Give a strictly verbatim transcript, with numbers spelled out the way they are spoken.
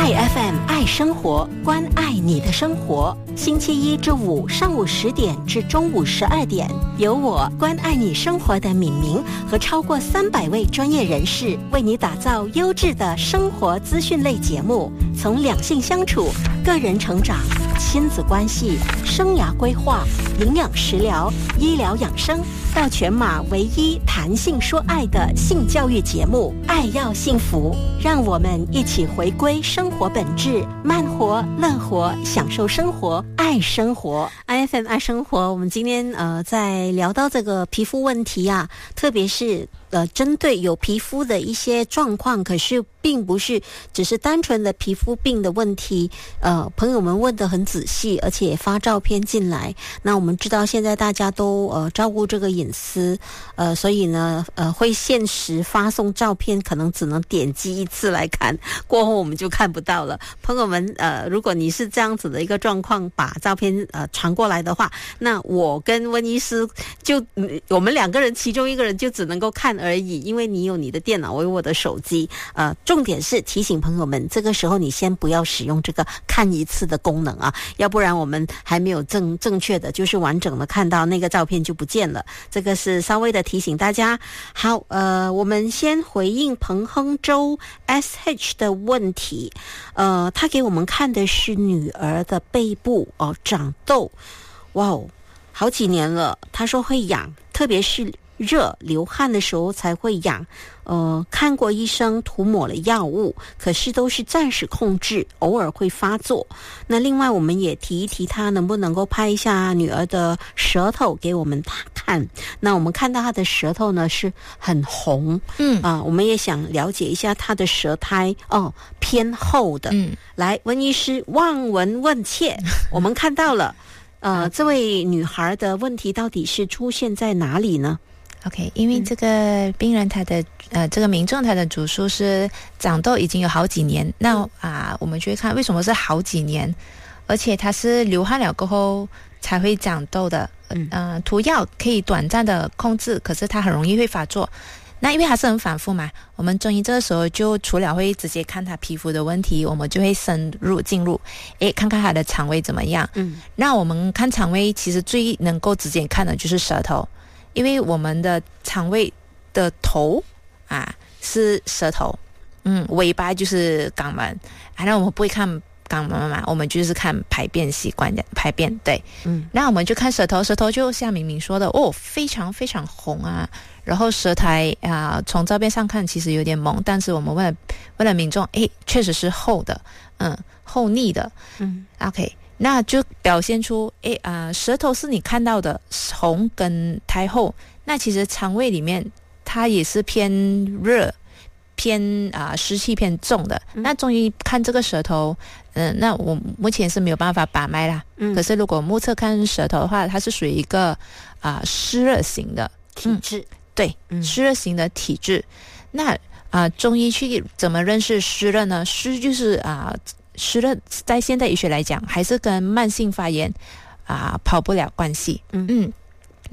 爱 F M 爱生活，关爱你的生活。星期一至五上午十点至中午十二点，由我关爱你生活的敏明和超过三百位专业人士为你打造优质的生活资讯类节目，从两性相处、个人成长、亲子关系、生涯规划、营养食疗、医疗养生，到全马唯一谈性说爱的性教育节目《爱要幸福》，让我们一起回归生活本质，慢活、乐活，享受生活，爱生活。I F M 爱生活，我们今天呃在聊到这个皮肤问题啊，特别是呃针对有皮肤的一些状况，可是并不是只是单纯的皮肤病的问题。呃，朋友们问得很仔细，而且发照片进来。那我们知道现在大家都呃照顾这个隐私，呃，所以呢，呃，会限时发送照片，可能只能点击一次来看，过后我们就看不到了。朋友们，呃，如果你是这样子的一个状况，把照片呃传过来的话，那我跟温医师就、嗯、我们两个人其中一个人就只能够看而已，因为你有你的电脑，我有我的手机。呃，重点是提醒朋友们，这个时候你先不要使用这个看一次的功能啊，要不然我们还没有正正确的，就是完整的看到那个照片就不见了。这个是稍微的提醒大家。好，呃，我们先回应彭亨州 S H 的问题。呃，他给我们看的是女儿的背部哦长痘，哇哦，好几年了。他说会痒，特别是热流汗的时候才会痒。呃，看过医生，涂抹了药物，可是都是暂时控制，偶尔会发作。那另外我们也提一提他能不能够拍一下女儿的舌头给我们看。那我们看到她的舌头呢是很红，嗯啊、呃，我们也想了解一下她的舌苔哦偏厚的。嗯，来，温医师望闻问切，我们看到了，呃，这位女孩的问题到底是出现在哪里呢 ？OK， 因为这个病人他的、嗯、呃，这个民众他的主诉是长痘已经有好几年，那啊、呃，我们就会看为什么是好几年，而且他是流汗了过后才会长痘的。嗯、呃，涂药可以短暂的控制，可是它很容易会发作。那因为它是很反复嘛，我们中医这个时候就除了会直接看他皮肤的问题，我们就会深入进入，诶，看看他的肠胃怎么样。嗯，那我们看肠胃，其实最能够直接看的就是舌头。因为我们的肠胃的头啊是舌头，嗯，尾巴就是肛门，那我们不会看肛门嘛，我们就是看排便习惯的排便，对，嗯，那我们就看舌头，舌头就像明明说的哦，非常非常红啊，然后舌苔啊，从照片上看其实有点蒙，但是我们为了为了民众，诶，确实是厚的，嗯，厚腻的，嗯 ，OK。那就表现出，诶啊、呃，舌头是你看到的红跟苔厚，那其实肠胃里面它也是偏热、偏啊、呃、湿气偏重的。嗯、那中医看这个舌头，嗯、呃，那我目前是没有办法把脉啦。嗯，可是如果目测看舌头的话，它是属于一个啊、呃、湿热型的体质，嗯、 对，嗯、湿热型的体质。那啊、呃，中医去怎么认识湿热呢？湿就是啊。呃湿热在现代医学来讲，还是跟慢性发炎啊、呃、跑不了关系。嗯嗯，